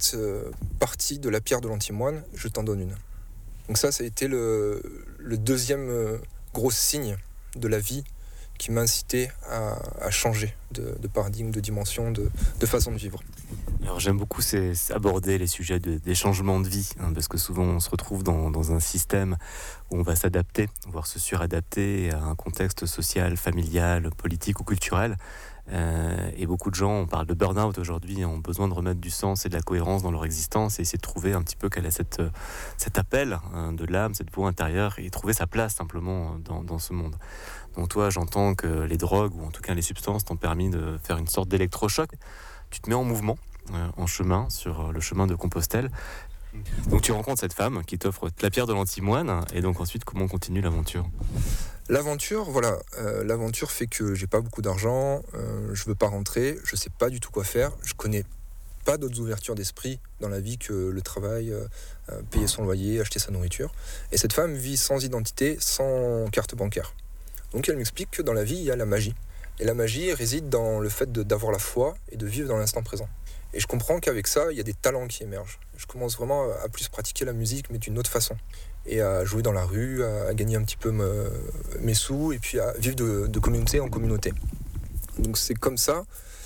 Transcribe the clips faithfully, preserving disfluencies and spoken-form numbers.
cette euh, partie de la pierre de l'antimoine, je t'en donne une. Donc ça, ça a été le, le deuxième euh, gros signe de la vie qui m'a incité à, à changer de, de paradigme, de dimension, de, de façon de vivre. Alors j'aime beaucoup c'est, c'est aborder les sujets de, des changements de vie, hein, parce que souvent on se retrouve dans, dans un système où on va s'adapter, voire se suradapter à un contexte social, familial, politique ou culturel. Euh, et beaucoup de gens, on parle de burn-out aujourd'hui, ont besoin de remettre du sens et de la cohérence dans leur existence et essayer de trouver un petit peu quel est cette, cet appel hein, de l'âme, cette voix intérieure, et trouver sa place simplement dans, dans ce monde. Donc toi, j'entends que les drogues, ou en tout cas les substances, t'ont permis de faire une sorte d'électrochoc. Tu te mets en mouvement, euh, en chemin, sur le chemin de Compostelle. Donc tu rencontres cette femme qui t'offre la pierre de l'antimoine, et donc ensuite, comment continue l'aventure ? L'aventure, voilà, euh, l'aventure fait que j'ai pas beaucoup d'argent, euh, je veux pas rentrer, je sais pas du tout quoi faire, je connais pas d'autres ouvertures d'esprit dans la vie que le travail, euh, payer son loyer, acheter sa nourriture. Et cette femme vit sans identité, sans carte bancaire. Donc elle m'explique que dans la vie, il y a la magie. Et la magie réside dans le fait de, d'avoir la foi et de vivre dans l'instant présent. Et je comprends qu'avec ça, il y a des talents qui émergent. Je commence vraiment à plus pratiquer la musique, mais d'une autre façon. Et à jouer dans la rue, à gagner un petit peu me, mes sous, et puis à vivre de, de communauté en communauté. Donc c'est comme ça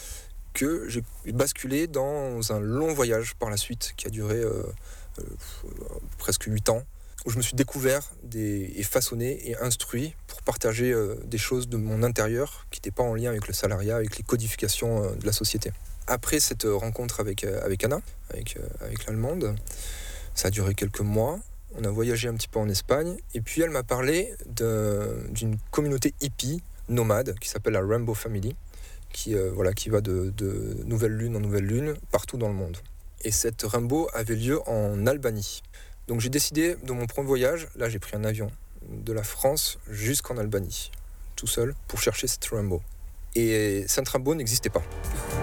que j'ai basculé dans un long voyage par la suite, qui a duré euh, euh, presque huit ans, où je me suis découvert des, et façonné et instruit pour partager euh, des choses de mon intérieur qui n'étaient pas en lien avec le salariat, avec les codifications euh, de la société. Après cette rencontre avec, euh, avec Anna, avec, euh, avec l'Allemande, ça a duré quelques mois. On a voyagé un petit peu en Espagne, et puis elle m'a parlé de, d'une communauté hippie, nomade, qui s'appelle la Rainbow Family, qui, euh, voilà, qui va de, de nouvelle lune en nouvelle lune, partout dans le monde. Et cette Rainbow avait lieu en Albanie. Donc j'ai décidé, de mon premier voyage, là j'ai pris un avion de la France jusqu'en Albanie, tout seul, pour chercher cette Rainbow. Et cette Rainbow n'existait pas.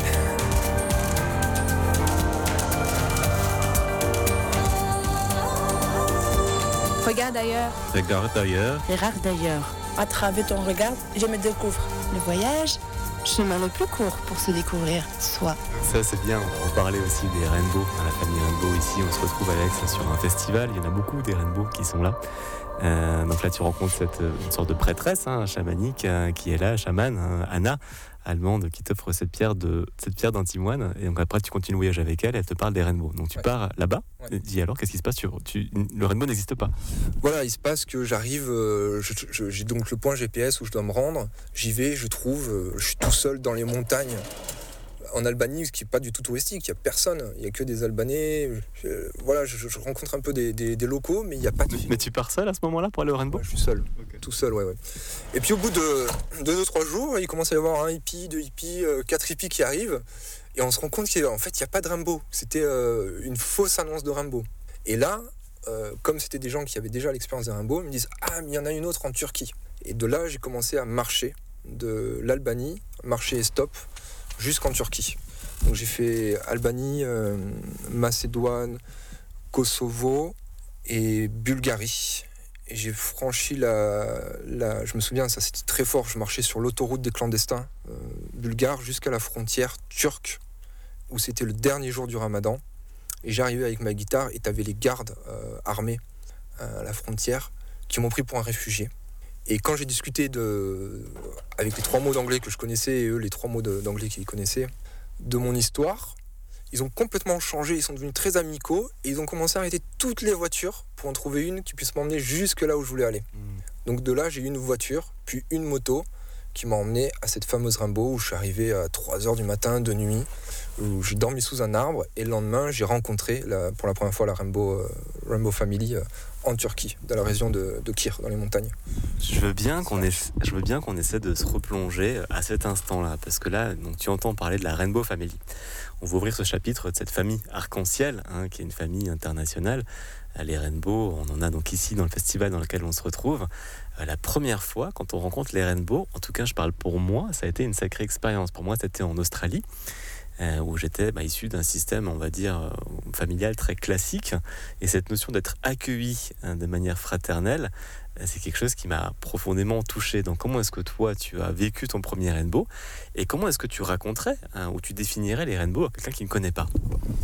Regarde ailleurs. Regarde ailleurs. Regarde ailleurs. À travers ton regard, je me découvre. Le voyage, chemin le plus court pour se découvrir soi. Ça c'est bien, on va reparler aussi des Rainbow, dans la famille Rainbow ici, on se retrouve Alex sur un festival, il y en a beaucoup des Rainbow qui sont là. Euh, donc là tu rencontres cette, une sorte de prêtresse hein, chamanique euh, qui est là, chamane, hein, Anna, allemande, qui t'offre cette pierre, de, cette pierre d'antimoine, et donc après tu continues le voyage avec elle, elle te parle des Rainbow. Donc tu ouais. pars là-bas, ouais. Et dis alors qu'est-ce qui se passe tu, tu, le Rainbow n'existe pas. Voilà, il se passe que j'arrive, euh, je, je, j'ai donc le point G P S où je dois me rendre, j'y vais, je trouve, euh, je suis tout seul dans les montagnes, en Albanie, ce qui n'est pas du tout touristique, il n'y a personne, il n'y a que des Albanais, je, voilà, je, je rencontre un peu des, des, des locaux, mais il n'y a pas de... Mais tu pars seul à ce moment-là pour aller au Rainbow ? Ouais, je suis seul, okay. Tout seul, ouais, ouais. Et puis au bout de deux ou trois jours, il commence à y avoir un hippie, deux hippies, euh, quatre hippies qui arrivent, et on se rend compte qu'en fait, il n'y a pas de Rainbow, c'était euh, une fausse annonce de Rainbow. Et là, euh, comme c'était des gens qui avaient déjà l'expérience des Rainbow, ils me disent « Ah, mais il y en a une autre en Turquie ». Et de là, j'ai commencé à marcher de l'Albanie, marcher et stop, jusqu'en Turquie. Donc j'ai fait Albanie, euh, Macédoine, Kosovo et Bulgarie. Et j'ai franchi la, la... Je me souviens, ça c'était très fort, je marchais sur l'autoroute des clandestins euh, bulgares jusqu'à la frontière turque, où c'était le dernier jour du ramadan. Et j'arrivais avec ma guitare et t'avais les gardes euh, armés euh, à la frontière qui m'ont pris pour un réfugié. Et quand j'ai discuté de, avec les trois mots d'anglais que je connaissais et eux les trois mots de, d'anglais qu'ils connaissaient, de mon histoire, ils ont complètement changé, ils sont devenus très amicaux et ils ont commencé à arrêter toutes les voitures pour en trouver une qui puisse m'emmener jusque là où je voulais aller. Mmh. Donc de là, j'ai eu une voiture, puis une moto qui m'a emmené à cette fameuse Rainbow où je suis arrivé à trois heures du matin de nuit, où j'ai dormi sous un arbre et le lendemain, j'ai rencontré la, pour la première fois la Rainbow, euh, Rainbow Family euh, en Turquie, dans la région de, de Kir, dans les montagnes. Je veux bien qu'on essa- je veux bien qu'on essaie de se replonger à cet instant-là, parce que là, donc, tu entends parler de la Rainbow Family. On va ouvrir ce chapitre de cette famille arc-en-ciel, hein, qui est une famille internationale. Les Rainbow, on en a donc ici dans le festival dans lequel on se retrouve. Euh, la première fois, quand on rencontre les Rainbow, en tout cas je parle pour moi, ça a été une sacrée expérience. Pour moi, c'était en Australie, euh, où j'étais bah, issu d'un système, on va dire, euh, familial très classique. Et cette notion d'être accueilli hein, de manière fraternelle, euh, c'est quelque chose qui m'a profondément touché. Donc comment est-ce que toi, tu as vécu ton premier Rainbow ? Et comment est-ce que tu raconterais hein, ou tu définirais les Rainbow à quelqu'un qui ne connaît pas ?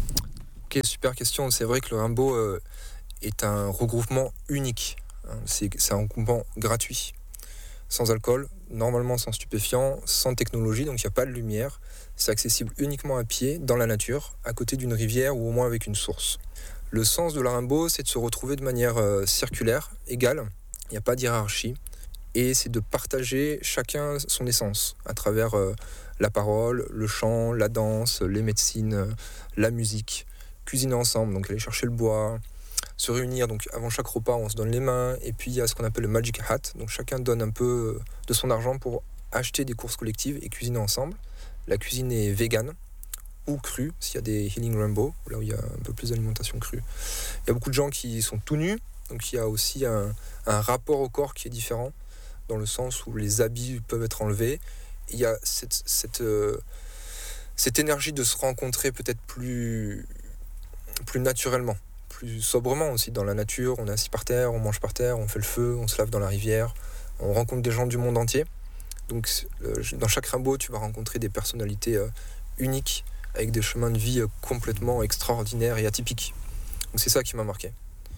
Ok, super question. C'est vrai que le Rainbow euh, est un regroupement unique. Hein. C'est, c'est un regroupement gratuit, sans alcool, normalement sans stupéfiants, sans technologie, donc il n'y a pas de lumière. C'est accessible uniquement à pied, dans la nature, à côté d'une rivière ou au moins avec une source. Le sens de la Rainbow, c'est de se retrouver de manière euh, circulaire, égale, il n'y a pas de hiérarchie, et c'est de partager chacun son essence à travers euh, la parole, le chant, la danse, les médecines, euh, la musique, cuisiner ensemble, donc aller chercher le bois, se réunir, donc avant chaque repas on se donne les mains, et puis il y a ce qu'on appelle le Magic Hat, donc chacun donne un peu de son argent pour acheter des courses collectives et cuisiner ensemble. La cuisine est végane ou crue, s'il y a des Healing Rainbow, là où il y a un peu plus d'alimentation crue. Il y a beaucoup de gens qui sont tout nus, donc il y a aussi un, un rapport au corps qui est différent, dans le sens où les habits peuvent être enlevés. Il y a cette, cette, euh, cette énergie de se rencontrer peut-être plus, plus naturellement, plus sobrement aussi dans la nature. On est assis par terre, on mange par terre, on fait le feu, on se lave dans la rivière, on rencontre des gens du monde entier. Donc euh, dans chaque Rainbow, tu vas rencontrer des personnalités euh, uniques, avec des chemins de vie euh, complètement extraordinaires et atypiques. Donc c'est ça qui m'a marqué.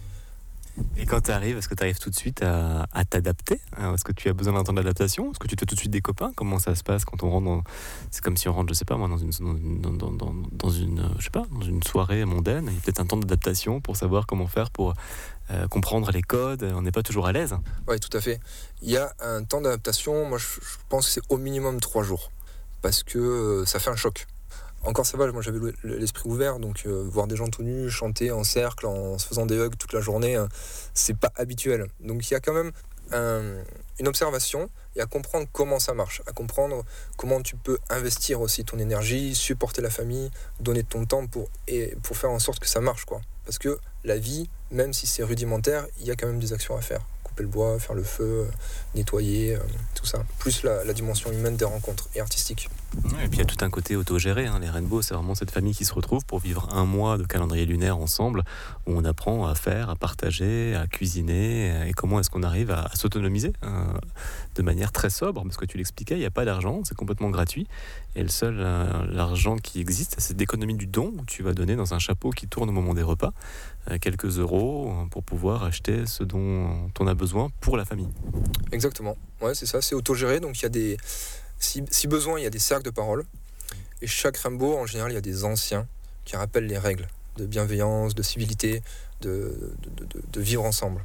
Et quand tu arrives, est-ce que tu arrives tout de suite à, à t'adapter? Est-ce que tu as besoin d'un temps d'adaptation? Est-ce que tu te fais tout de suite des copains? Comment ça se passe quand on rentre dans... C'est comme si on rentre, je sais pas moi, dans une, dans, dans, dans, dans une, je sais pas, dans une soirée mondaine. Il y a peut-être un temps d'adaptation pour savoir comment faire pour euh, comprendre les codes. On n'est pas toujours à l'aise. Oui, tout à fait. Il y a un temps d'adaptation, moi je, je pense que c'est au minimum trois jours. Parce que euh, ça fait un choc. Encore ça va, moi j'avais l'esprit ouvert, donc euh, voir des gens tout nus, chanter en cercle, en se faisant des hugs toute la journée, hein, c'est pas habituel. Donc il y a quand même un, une observation et à comprendre comment ça marche, à comprendre comment tu peux investir aussi ton énergie, supporter la famille, donner ton temps pour, et, pour faire en sorte que ça marche, quoi. Parce que la vie, même si c'est rudimentaire, il y a quand même des actions à faire. Couper le bois, faire le feu, nettoyer, euh, tout ça. Plus la, la dimension humaine des rencontres et artistique. Ouais, et puis il y a tout un côté autogéré. Hein. Les Rainbow, c'est vraiment cette famille qui se retrouve pour vivre un mois de calendrier lunaire ensemble, où on apprend à faire, à partager, à cuisiner, et comment est-ce qu'on arrive à, à s'autonomiser hein, de manière très sobre, parce que tu l'expliquais, il n'y a pas d'argent, c'est complètement gratuit, et le seul euh, l'argent qui existe, c'est d'économie du don, où tu vas donner dans un chapeau qui tourne au moment des repas, euh, quelques euros pour pouvoir acheter ce dont on a besoin pour la famille. Exactement, ouais, c'est ça, c'est autogéré, donc il y a des... Si, si besoin, il y a des cercles de parole. Et chaque Rainbow, en général, il y a des anciens qui rappellent les règles de bienveillance, de civilité, de, de, de, de vivre ensemble.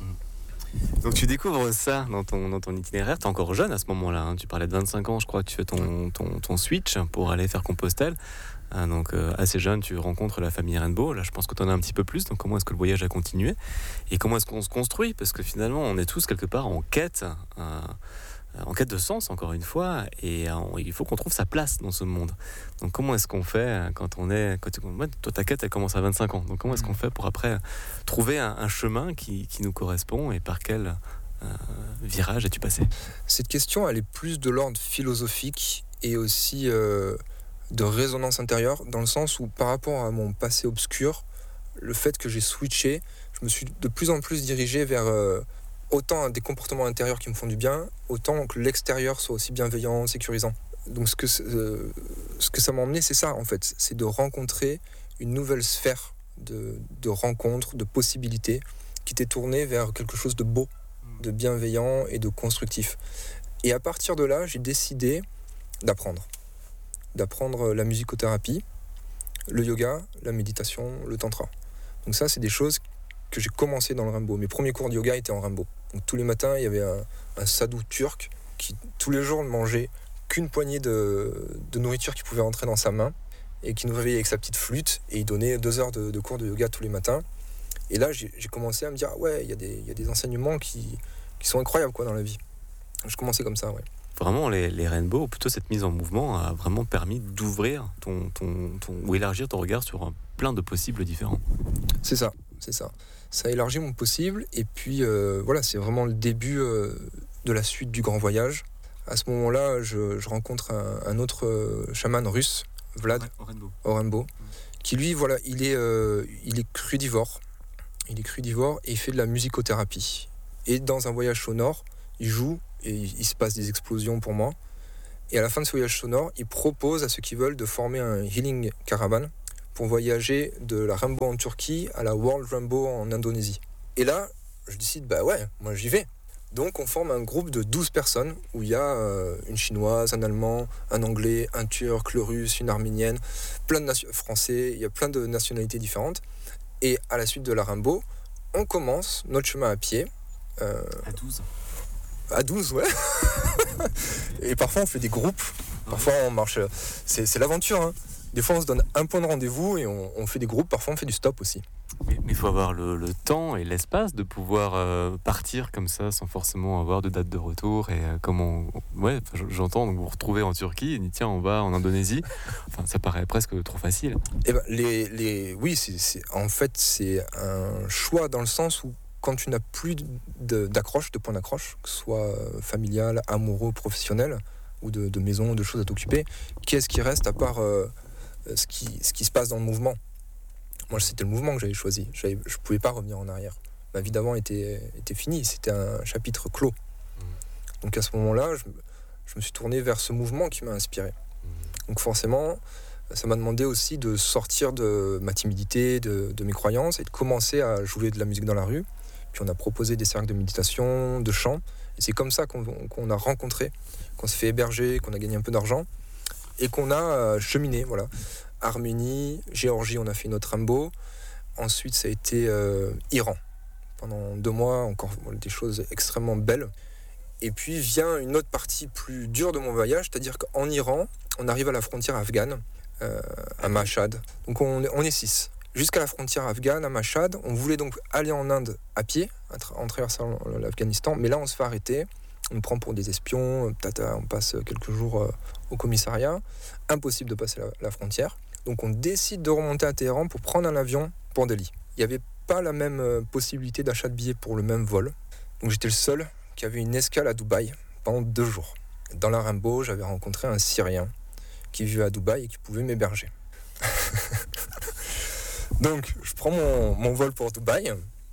Donc tu découvres ça dans ton, dans ton itinéraire. Tu es encore jeune à ce moment-là. Hein. Tu parlais de vingt-cinq ans, je crois, que tu fais ton, ton, ton switch pour aller faire Compostelle. Hein, donc euh, assez jeune, tu rencontres la famille Rainbow. Là, je pense que tu en as un petit peu plus. Donc comment est-ce que le voyage a continué? Et comment est-ce qu'on se construit? Parce que finalement, on est tous quelque part en quête... Euh, en quête de sens, encore une fois, et euh, il faut qu'on trouve sa place dans ce monde. Donc comment est-ce qu'on fait quand on est... Quand, toi, ta quête, elle commence à vingt-cinq ans. Donc comment est-ce qu'on fait pour après trouver un, un chemin qui, qui nous correspond, et par quel euh, virage es-tu passé? Cette question, elle est plus de l'ordre philosophique et aussi euh, de résonance intérieure, dans le sens où par rapport à mon passé obscur, le fait que j'ai switché, je me suis de plus en plus dirigé vers... Euh, autant des comportements intérieurs qui me font du bien, autant que l'extérieur soit aussi bienveillant, sécurisant. Donc ce que, euh, ce que ça m'a emmené, c'est ça en fait, c'est de rencontrer une nouvelle sphère de, de rencontres, de possibilités, qui était tournée vers quelque chose de beau, de bienveillant et de constructif. Et à partir de là, j'ai décidé d'apprendre. D'apprendre la musicothérapie, le yoga, la méditation, le tantra. Donc ça, c'est des choses que j'ai commencé dans le Rainbow. Mes premiers cours de yoga étaient en Rainbow. Donc tous les matins, il y avait un, un sadhu turc qui, tous les jours, ne mangeait qu'une poignée de, de nourriture qui pouvait rentrer dans sa main et qui nous réveillait avec sa petite flûte, et il donnait deux heures de, de cours de yoga tous les matins. Et là, j'ai, j'ai commencé à me dire, ah ouais, il y a des, il y a des enseignements qui, qui sont incroyables quoi, dans la vie. Je commençais comme ça, ouais. Vraiment, les, les Rainbow, ou plutôt cette mise en mouvement, a vraiment permis d'ouvrir ton, ton, ton, ou élargir ton regard sur un, plein de possibles différents. C'est ça, c'est ça. Ça a élargi mon possible, et puis euh, voilà, c'est vraiment le début euh, de la suite du grand voyage. À ce moment-là, je, je rencontre un, un autre euh, chaman russe, Vlad, ouais, au Rainbow, au Rainbow, qui lui, voilà, il est, euh, il est crudivore. Il est crudivore et il fait de la musicothérapie. Et dans un voyage sonore, il joue et il se passe des explosions pour moi. Et à la fin de ce voyage sonore, il propose à ceux qui veulent de former un healing caravan pour voyager de la Rainbow en Turquie à la World Rainbow en Indonésie. Et là, je décide, bah ouais, moi j'y vais. Donc on forme un groupe de douze personnes où il y a euh, une chinoise, un allemand, un anglais, un turc, le russe, une arménienne, plein de nation- français, il y a plein de nationalités différentes. Et à la suite de la Rainbow, on commence notre chemin à pied. Euh, À douze. à douze, ouais. Et parfois on fait des groupes, parfois on marche. C'est, c'est l'aventure, hein. Des fois on se donne un point de rendez-vous et on, on fait des groupes, parfois on fait du stop aussi. Mais il faut avoir le, le temps et l'espace de pouvoir euh, partir comme ça sans forcément avoir de date de retour. Et euh, comment. Ouais, j'entends, donc vous vous retrouvez en Turquie et dit tiens, on va en Indonésie. Enfin, ça paraît presque trop facile. Eh ben, les, les, oui, c'est, c'est, en fait, c'est un choix dans le sens où quand tu n'as plus de, d'accroche, de point d'accroche, que ce soit familial, amoureux, professionnel, ou de, de maison, de choses à t'occuper, qu'est-ce qui reste à part euh, ce, qui, ce qui se passe dans le mouvement ? Moi, c'était le mouvement que j'avais choisi. J'avais, je ne pouvais pas revenir en arrière. Ma vie d'avant était, était finie. C'était un chapitre clos. Mmh. Donc à ce moment-là, je, je me suis tourné vers ce mouvement qui m'a inspiré. Mmh. Donc forcément, ça m'a demandé aussi de sortir de ma timidité, de, de mes croyances et de commencer à jouer de la musique dans la rue. Puis on a proposé des cercles de méditation, de chant. Et c'est comme ça qu'on, qu'on a rencontré, qu'on s'est fait héberger, qu'on a gagné un peu d'argent et qu'on a cheminé, voilà. Arménie, Géorgie, on a fait notre Rainbow. Ensuite, ça a été euh, Iran. Pendant deux mois, encore des choses extrêmement belles. Et puis vient une autre partie plus dure de mon voyage, c'est-à-dire qu'en Iran, on arrive à la frontière afghane, euh, à Mashhad. Donc on, on est six. Jusqu'à la frontière afghane, à Mashhad, on voulait donc aller en Inde à pied, en traversant l'Afghanistan, mais là on se fait arrêter. On nous prend pour des espions, tata, on passe quelques jours euh, au commissariat. Impossible de passer la, la frontière. Donc on décide de remonter à Téhéran pour prendre un avion pour Delhi. Il n'y avait pas la même euh, possibilité d'achat de billets pour le même vol. Donc j'étais le seul qui avait une escale à Dubaï pendant deux jours. Dans la Rainbow, j'avais rencontré un Syrien qui vivait à Dubaï et qui pouvait m'héberger. Donc je prends mon, mon vol pour Dubaï.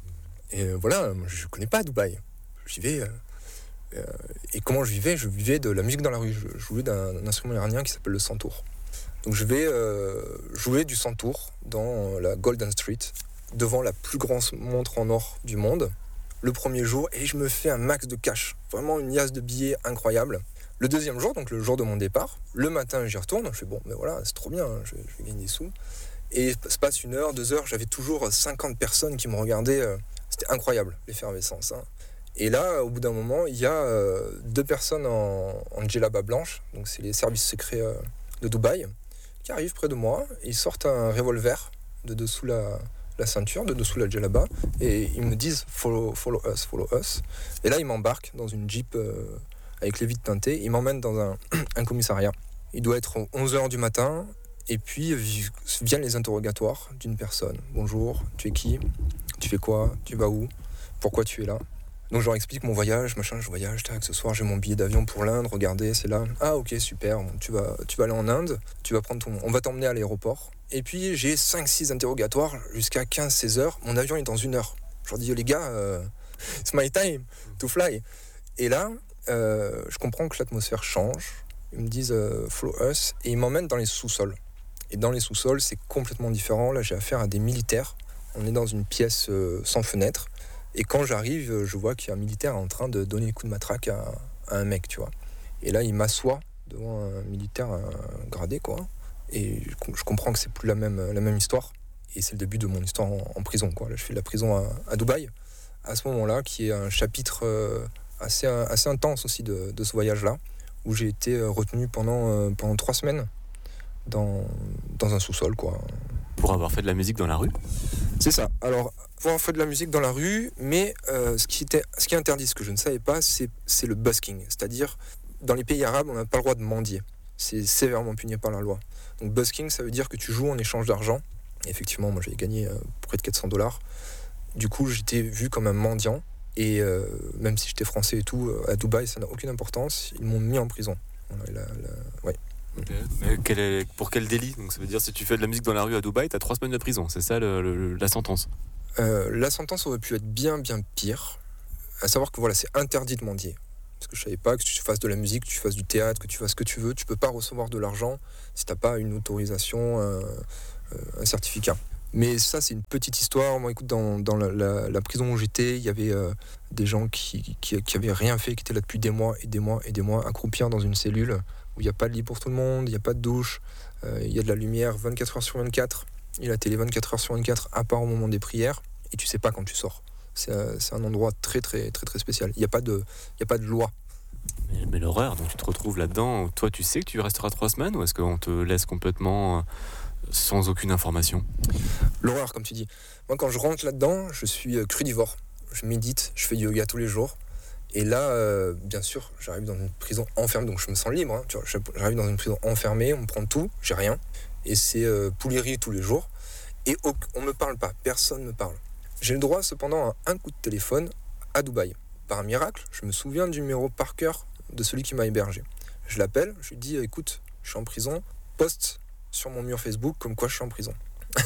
Et euh, voilà, je ne connais pas Dubaï. J'y vais... Euh, Euh, et comment je vivais ? Je vivais de la musique dans la rue. Je jouais d'un, d'un instrument iranien qui s'appelle le santour. Donc je vais euh, jouer du santour dans la Golden Street, devant la plus grande montre en or du monde, le premier jour, et je me fais un max de cash. Vraiment une liasse de billets incroyable. Le deuxième jour, donc le jour de mon départ, le matin j'y retourne, je fais bon, mais voilà, c'est trop bien, je, je vais gagner des sous. Et il se passe une heure, deux heures, j'avais toujours cinquante personnes qui me regardaient. C'était incroyable, l'effervescence, hein. Et là, au bout d'un moment, il y a euh, deux personnes en, en djellaba blanche, donc c'est les services secrets euh, de Dubaï, qui arrivent près de moi. Ils sortent un revolver de dessous la, la ceinture, de dessous la djellaba, et ils me disent follow, follow us, follow us. Et là, ils m'embarquent dans une Jeep euh, avec les vitres teintées. Ils m'emmènent dans un, un commissariat. Il doit être onze heures du matin, et puis viennent les interrogatoires d'une personne. Bonjour, tu es qui ? Tu fais quoi ? Tu vas où ? Pourquoi tu es là ? Donc je leur explique mon voyage, machin, je voyage, tac, ce soir j'ai mon billet d'avion pour l'Inde, regardez, c'est là. Ah ok, super, bon, tu, vas, tu vas aller en Inde, tu vas prendre ton... on va t'emmener à l'aéroport. Et puis j'ai cinq six interrogatoires jusqu'à quinze seize heures, mon avion est dans une heure. Je leur dis, les gars, euh, it's my time to fly. Et là, euh, je comprends que l'atmosphère change, ils me disent euh, follow us, et ils m'emmènent dans les sous-sols. Et dans les sous-sols, c'est complètement différent, là j'ai affaire à des militaires, on est dans une pièce euh, sans fenêtre. Et quand j'arrive, je vois qu'il y a un militaire en train de donner un coup de matraque à, à un mec, tu vois. Et là, il m'assoit devant un militaire un gradé, quoi. Et je, je comprends que c'est plus la même, la même histoire. Et c'est le début de mon histoire en, en prison, quoi. Là, je fais de la prison à, à Dubaï, à ce moment-là, qui est un chapitre assez, assez intense aussi de, de ce voyage-là, où j'ai été retenu pendant, pendant trois semaines dans, dans un sous-sol, quoi. Pour avoir fait de la musique dans la rue ? C'est ça. Alors, pour avoir fait de la musique dans la rue, mais euh, ce, qui était, ce qui est interdit, ce que je ne savais pas, c'est, c'est le busking. C'est-à-dire, dans les pays arabes, on n'a pas le droit de mendier. C'est sévèrement puni par la loi. Donc, busking, ça veut dire que tu joues en échange d'argent. Et effectivement, moi, j'avais gagné euh, près de quatre cents dollars. Du coup, j'étais vu comme un mendiant. Et euh, même si j'étais français et tout, à Dubaï, ça n'a aucune importance. Ils m'ont mis en prison. Voilà, la, la, ouais. Okay. Mais quel est, pour quel délit ? Donc ça veut dire si tu fais de la musique dans la rue à Dubaï, t'as trois semaines de prison, c'est ça le, le, la sentence ? euh, La sentence aurait pu être bien bien pire, à savoir que voilà, c'est interdit de mendier. Parce que je savais pas que tu fasses de la musique, que tu fasses du théâtre, que tu fasses ce que tu veux, tu peux pas recevoir de l'argent si t'as pas une autorisation, euh, euh, un certificat. Mais ça, c'est une petite histoire. Moi, écoute, dans, dans la, la, la prison où j'étais, il y avait euh, des gens qui, qui, qui avaient rien fait, qui étaient là depuis des mois et des mois et des mois, accroupir dans une cellule où il n'y a pas de lit pour tout le monde, il n'y a pas de douche, euh, il y a de la lumière vingt-quatre heures sur vingt-quatre, il y a la télé vingt-quatre heures sur vingt-quatre, à part au moment des prières, et tu sais pas quand tu sors. C'est, euh, c'est un endroit très, très, très, très spécial. Il n'y a pas de, il y a pas de loi. Mais, mais l'horreur, donc tu te retrouves là-dedans. Toi, tu sais que tu resteras trois semaines ou est-ce qu'on te laisse complètement... Euh... sans aucune information? L'horreur, comme tu dis. Moi, quand je rentre là-dedans, je suis crudivore. Je médite, je fais du yoga tous les jours. Et là, euh, bien sûr, j'arrive dans une prison enfermée, donc je me sens libre. Hein, tu vois, j'arrive dans une prison enfermée, on me prend tout, j'ai rien. Et c'est euh, poulet riz tous les jours. Et au, on me parle pas, personne me parle. J'ai le droit, cependant, à un coup de téléphone à Dubaï. Par un miracle, je me souviens du numéro par cœur de celui qui m'a hébergé. Je l'appelle, je lui dis, écoute, je suis en prison, poste sur mon mur Facebook comme quoi je suis en prison.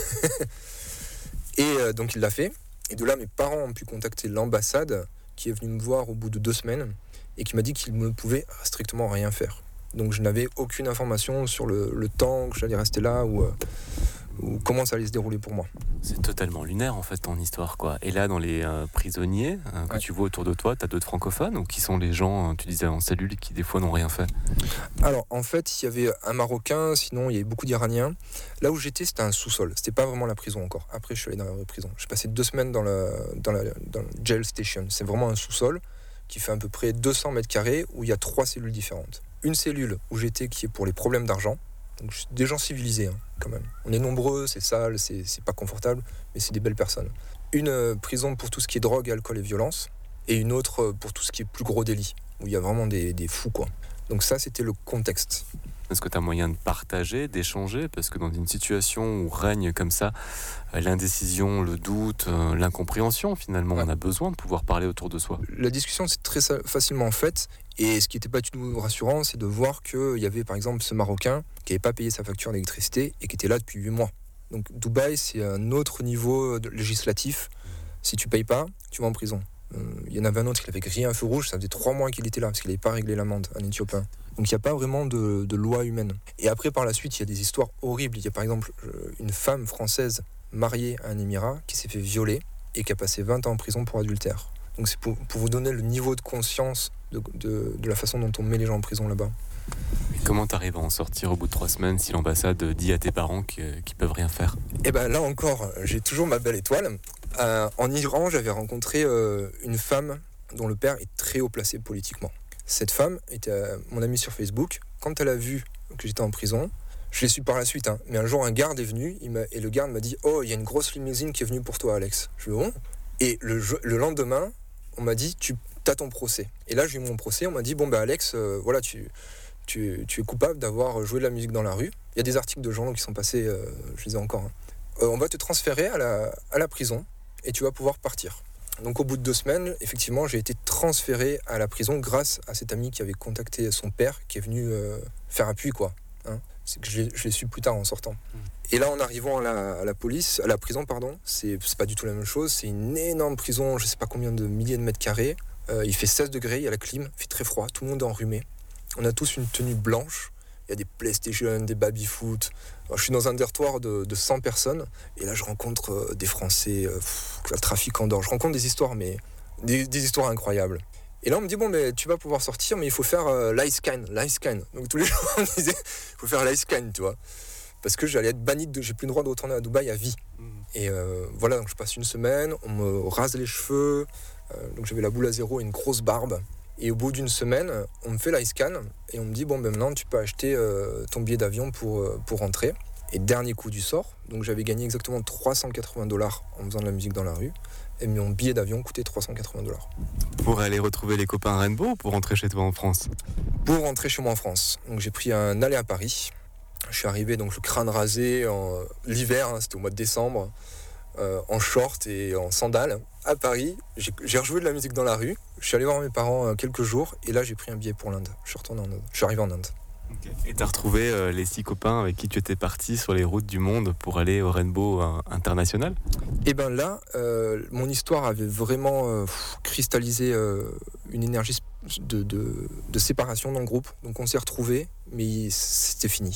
Et euh, donc il l'a fait. Et de là, mes parents ont pu contacter l'ambassade qui est venue me voir au bout de deux semaines et qui m'a dit qu'il ne pouvait strictement rien faire. Donc je n'avais aucune information sur le, le temps que j'allais rester là ou, euh, ou comment ça allait se dérouler pour moi. C'est totalement lunaire en fait ton histoire, quoi. Et là, dans les euh, prisonniers euh, que ouais. tu vois autour de toi, tu as d'autres francophones ou qui sont les gens, euh, tu disais en cellule, qui des fois n'ont rien fait? Alors en fait, il y avait un Marocain, sinon il y avait beaucoup d'Iraniens. Là où j'étais, c'était un sous-sol. C'était pas vraiment la prison encore. Après, je suis allé dans la prison. J'ai passé deux semaines dans la, dans la dans le jail station. C'est vraiment un sous-sol qui fait à peu près deux cents mètres carrés où il y a trois cellules différentes. Une cellule où j'étais qui est pour les problèmes d'argent. Donc des gens civilisés hein, quand même. On est nombreux, c'est sale, c'est, c'est pas confortable, mais c'est des belles personnes. Une euh, prison pour tout ce qui est drogue, alcool et violence, et une autre euh, pour tout ce qui est plus gros délit, où il y a vraiment des, des fous quoi. Donc ça, c'était le contexte. Est-ce que tu as moyen de partager, d'échanger? Parce que dans une situation où règne comme ça l'indécision, le doute, euh, l'incompréhension, finalement, ouais. on a besoin de pouvoir parler autour de soi. La discussion, c'est très facilement faite. Et ce qui n'était pas du tout rassurant, c'est de voir qu'il y avait par exemple ce Marocain qui n'avait pas payé sa facture d'électricité et qui était là depuis huit mois. Donc Dubaï, c'est un autre niveau législatif. Si tu ne payes pas, tu vas en prison. Il y en avait un autre qui avait grillé un feu rouge, ça faisait trois mois qu'il était là parce qu'il n'avait pas réglé l'amende, un Éthiopien. Donc il n'y a pas vraiment de, de loi humaine. Et après, par la suite, il y a des histoires horribles. Il y a par exemple une femme française mariée à un émirat qui s'est fait violer et qui a passé vingt ans en prison pour adultère. Donc c'est pour, pour vous donner le niveau de conscience de, de, de la façon dont on met les gens en prison là-bas. Et comment t'arrives à en sortir au bout de trois semaines si l'ambassade dit à tes parents qu'ils ne peuvent rien faire? Eh bien là encore, j'ai toujours ma belle étoile. Euh, en Iran, j'avais rencontré euh, une femme dont le père est très haut placé politiquement. Cette femme était euh, mon amie sur Facebook. Quand elle a vu que j'étais en prison, je l'ai su par la suite, hein, mais un jour un garde est venu il m'a, et le garde m'a dit « Oh, il y a une grosse limousine qui est venue pour toi, Alex. » Je lui ai dit « Oh !» Et le, le lendemain, on m'a dit « Tu as ton procès. » Et là, j'ai eu mon procès. On m'a dit « Bon, ben Alex, euh, voilà, tu, tu, tu es coupable d'avoir joué de la musique dans la rue. » Il y a des articles de journaux qui sont passés, euh, je les ai encore. Hein. Euh, on va te transférer à la, à la prison et tu vas pouvoir partir. Donc au bout de deux semaines, effectivement, j'ai été transféré à la prison grâce à cet ami qui avait contacté son père, qui est venu euh, faire appui, quoi. Hein. C'est que je l'ai, je l'ai su plus tard en sortant. Mmh. Et là, en arrivant à la, à la police, à la prison, pardon, c'est, c'est pas du tout la même chose. C'est une énorme prison, je sais pas combien de milliers de mètres carrés. Euh, il fait seize degrés, il y a la clim, il fait très froid, tout le monde est enrhumé. On a tous une tenue blanche. Il y a des PlayStation, des baby-foot. Alors, je suis dans un dortoir de, de cent personnes. Et là, je rencontre euh, des Français, euh, pff, le trafic en d'or. Je rencontre des histoires, mais des, des histoires incroyables. Et là, on me dit, bon, mais tu vas pouvoir sortir, mais il faut faire euh, l'iScan. l'iScan. Donc, tous les jours, on me disait, il faut faire l'iScan, tu vois. Parce que j'allais être banni, de, j'ai plus le droit de retourner à Dubaï à vie. Mmh. Et euh, voilà, donc je passe une semaine, on me rase les cheveux. Euh, donc, j'avais la boule à zéro et une grosse barbe. Et au bout d'une semaine, on me fait l'iScan et on me dit, bon, ben maintenant, tu peux acheter euh, ton billet d'avion pour, euh, pour rentrer. Et dernier coup du sort, donc j'avais gagné exactement trois cent quatre-vingts dollars en faisant de la musique dans la rue. Et mon billet d'avion coûtait trois cent quatre-vingts dollars. Pour aller retrouver les copains Rainbow ou pour rentrer chez toi en France? Pour rentrer chez moi en France. Donc j'ai pris un aller à Paris. Je suis arrivé, donc le crâne rasé, en l'hiver, hein, c'était au mois de décembre. Euh, en short et en sandales à Paris. J'ai, j'ai rejoué de la musique dans la rue. Je suis allé voir mes parents euh, quelques jours et là j'ai pris un billet pour l'Inde. Je suis retourné en Inde. Je suis arrivé en Inde. Okay. Et t'as retrouvé euh, les six copains avec qui tu étais parti sur les routes du monde pour aller au Rainbow euh, International? Et ben là, euh, mon histoire avait vraiment euh, cristallisé euh, une énergie de, de, de séparation dans le groupe. Donc on s'est retrouvés, mais c'était fini.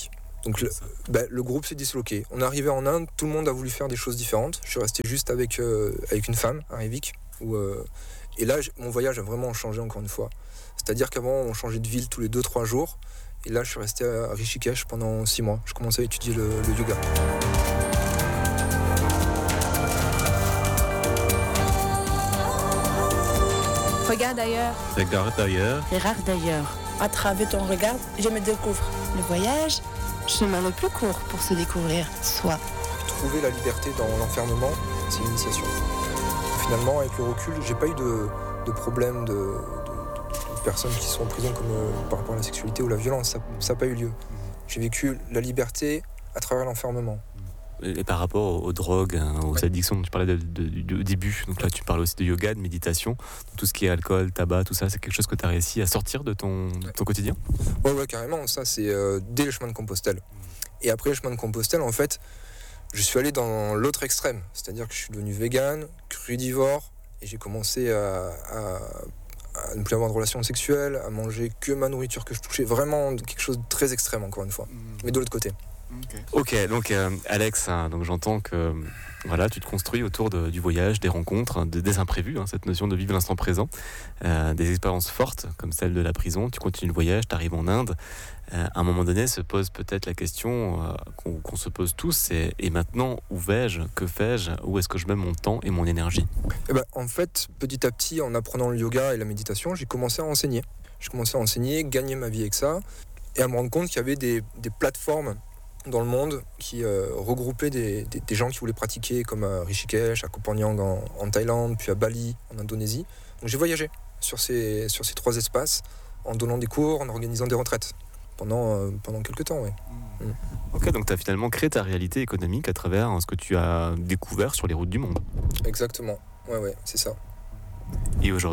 Donc le, bah, le groupe s'est disloqué. On est arrivé en Inde, tout le monde a voulu faire des choses différentes. Je suis resté juste avec, euh, avec une femme, à Reykjavik. Où, euh, et là, mon voyage a vraiment changé encore une fois. C'est-à-dire qu'avant, on changeait de ville tous les deux trois jours. Et là, je suis resté à Rishikesh pendant six mois. Je commençais à étudier le, le yoga. Regarde ailleurs. Regarde ailleurs. Regarde ailleurs. À travers ton regard, je me découvre. Le voyage, chemin le plus court pour se découvrir soi. Trouver la liberté dans l'enfermement, c'est une initiation. Finalement, avec le recul, j'ai pas eu de, de problème de, de, de, de personnes qui sont en prison comme euh, par rapport à la sexualité ou la violence. Ça n'a pas eu lieu. J'ai vécu la liberté à travers l'enfermement. Et par rapport aux drogues, hein, aux ouais. addictions dont tu parlais de, de, de, au début, donc là tu parles aussi de yoga, de méditation, tout ce qui est alcool, tabac, tout ça, c'est quelque chose que tu as réussi à sortir de ton, ouais. de ton quotidien ? Ouais, ouais, carrément, ça c'est euh, dès le chemin de Compostelle. Et après le chemin de Compostelle, en fait, je suis allé dans l'autre extrême, c'est-à-dire que je suis devenu vegan, crudivore, et j'ai commencé à, à, à ne plus avoir de relations sexuelles, à manger que ma nourriture que je touchais, vraiment quelque chose de très extrême encore une fois, mais de l'autre côté. Ok, donc euh, Alex, hein, donc j'entends que euh, voilà, tu te construis autour de, du voyage, des rencontres, de, des imprévus, hein, cette notion de vivre l'instant présent, euh, des expériences fortes comme celle de la prison. Tu continues le voyage, tu arrives en Inde. Euh, à un moment donné, se pose peut-être la question euh, qu'on, qu'on se pose tous, c'est et maintenant où vais-je, que fais-je, où est-ce que je mets mon temps et mon énergie ? Eh ben, en fait, petit à petit, en apprenant le yoga et la méditation, j'ai commencé à enseigner. J'ai commencé à enseigner, gagner ma vie avec ça, et à me rendre compte qu'il y avait des, des plateformes dans le monde qui euh, regroupaient des, des, des gens qui voulaient pratiquer, comme à Rishikesh, à Koh Phangan en, en Thaïlande, puis à Bali en Indonésie. Donc j'ai voyagé sur ces, sur ces trois espaces en donnant des cours, en organisant des retraites pendant, euh, pendant quelques temps. Ouais. Mmh. Mmh. Ok, donc tu as finalement créé ta réalité économique à travers ce que tu as découvert sur les routes du monde. Exactement, ouais, ouais, c'est ça. Et aujourd'hui ?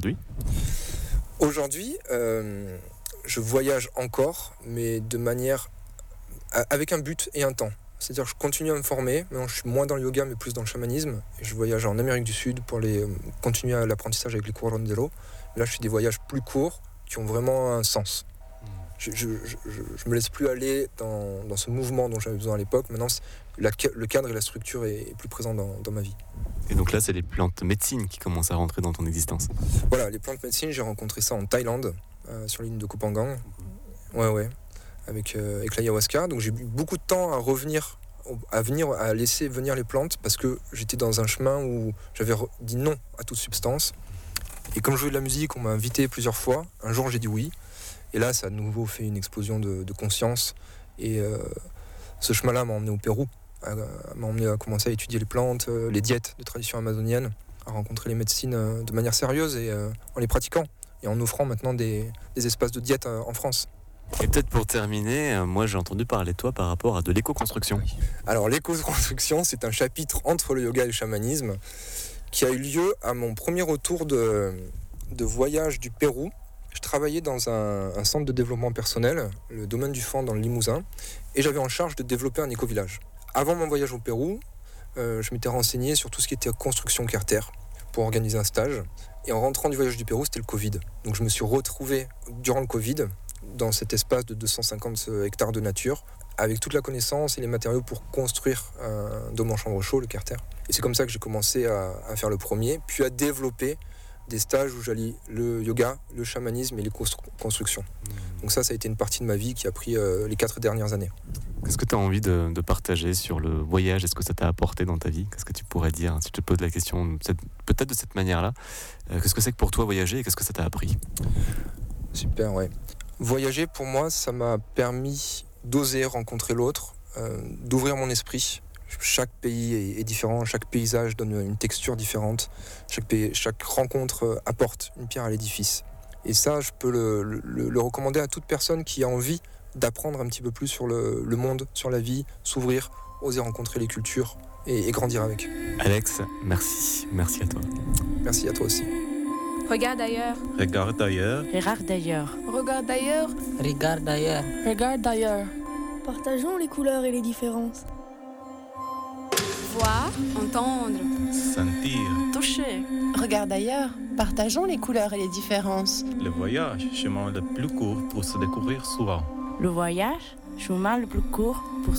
Aujourd'hui, euh, je voyage encore, mais de manière... avec un but et un temps. C'est-à-dire que je continue à me former, mais je suis moins dans le yoga, mais plus dans le chamanisme. Et je voyage en Amérique du Sud pour les, continuer à l'apprentissage avec les curandero. Là, je fais des voyages plus courts qui ont vraiment un sens. Je, je, je, je me laisse plus aller dans, dans ce mouvement dont j'avais besoin à l'époque. Maintenant, la, le cadre et la structure est, est plus présent dans, dans ma vie. Et donc là, c'est les plantes médecines qui commencent à rentrer dans ton existence. Voilà, les plantes médecines, j'ai rencontré ça en Thaïlande, euh, sur l'île de Koh Phangan. Ouais, ouais. Avec, euh, avec l'ayahuasca, donc j'ai eu beaucoup de temps à revenir, à venir, à laisser venir les plantes parce que j'étais dans un chemin où j'avais re- dit non à toute substance. Et comme je jouais de la musique, on m'a invité plusieurs fois. Un jour, j'ai dit oui, et là, ça a de nouveau fait une explosion de, de conscience. Et euh, ce chemin-là m'a emmené au Pérou, à, m'a emmené à commencer à étudier les plantes, euh, les diètes de tradition amazonienne, à rencontrer les médecines euh, de manière sérieuse et euh, en les pratiquant et en offrant maintenant des, des espaces de diète euh, en France. Et peut-être pour terminer, euh, moi j'ai entendu parler de toi par rapport à de l'éco-construction. Alors l'éco-construction, c'est un chapitre entre le yoga et le chamanisme qui a eu lieu à mon premier retour de, de voyage du Pérou. Je travaillais dans un, un centre de développement personnel, le domaine du Fan dans le Limousin, et j'avais en charge de développer un éco-village. Avant mon voyage au Pérou, euh, je m'étais renseigné sur tout ce qui était construction carter pour organiser un stage. Et en rentrant du voyage du Pérou, c'était le Covid. Donc je me suis retrouvé durant le Covid dans cet espace de deux cent cinquante hectares de nature, avec toute la connaissance et les matériaux pour construire un dôme en chambre chaude, le carter. Et c'est comme ça que j'ai commencé à, à faire le premier, puis à développer des stages où j'allie le yoga, le chamanisme et les constructions. Donc ça, ça a été une partie de ma vie qui a pris euh, les quatre dernières années. Qu'est-ce que tu as envie de, de partager sur le voyage ? Est-ce que ça t'a apporté dans ta vie ? Qu'est-ce que tu pourrais dire si je te pose la question peut-être de cette manière-là ? euh, Qu'est-ce que c'est que pour toi voyager et qu'est-ce que ça t'a appris ? Super, ouais. Voyager, pour moi, ça m'a permis d'oser rencontrer l'autre, euh, d'ouvrir mon esprit. Chaque pays est, est différent, chaque paysage donne une texture différente, chaque, pays, chaque rencontre apporte une pierre à l'édifice. Et ça, je peux le, le, le recommander à toute personne qui a envie d'apprendre un petit peu plus sur le, le monde, sur la vie, s'ouvrir, oser rencontrer les cultures et, et grandir avec. Alex, merci. Merci à toi. Merci à toi aussi. Regarde ailleurs. Regarde ailleurs. Regarde ailleurs. Regarde ailleurs. Regarde ailleurs. Regarde ailleurs. Partageons les couleurs et les différences. Voir, entendre, Sentir. toucher. Regarde ailleurs. Partageons les couleurs et les différences. Le voyage, chemin le plus court pour se découvrir soi. Le voyage, chemin le plus court pour